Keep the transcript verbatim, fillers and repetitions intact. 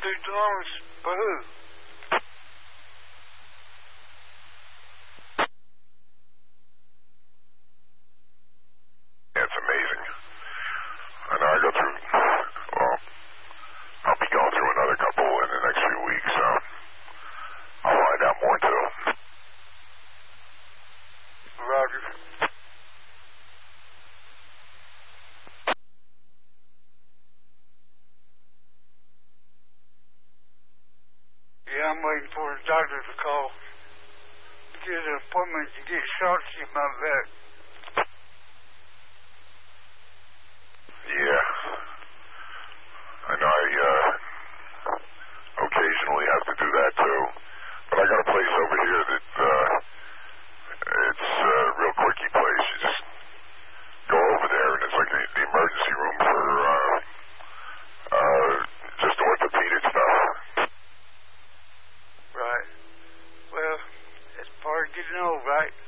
Two dollars for who? It's amazing. I know I go through, well, I'll be going through another couple in the next few weeks, so I'll find out more too. Roger. Yeah, I'm waiting for the doctor to call to get an appointment to get shots in my back. Yeah. I know I uh, occasionally have to do that too. But I got a place over here that uh, it's a real quickie place. You just go over there and it's like the, the emergency room for uh, uh, just orthopedic stuff. Right. Well, it's part of getting old, right?